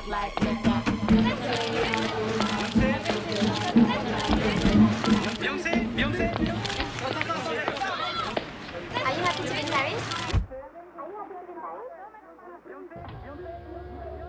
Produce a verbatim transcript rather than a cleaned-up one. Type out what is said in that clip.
like liquor. Are you happy to be in Paris?